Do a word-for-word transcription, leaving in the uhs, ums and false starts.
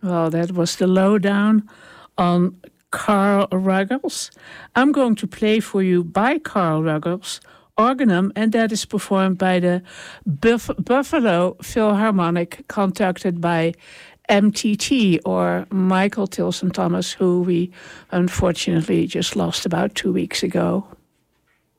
Well, that was the lowdown on Carl Ruggles. I'm going to play for you by Carl Ruggles, Organum, and that is performed by the Buff- Buffalo Philharmonic, conducted by M T T, or Michael Tilson Thomas, who we unfortunately just lost about two weeks ago.